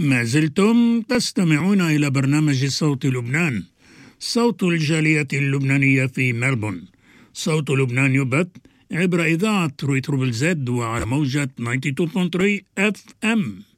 ما زلتم تستمعون إلى برنامج صوت لبنان، صوت الجالية اللبنانية في ملبون. صوت لبنان يبث عبر إذاعة روي تروبل زد وعلى موجة 92.3 FM.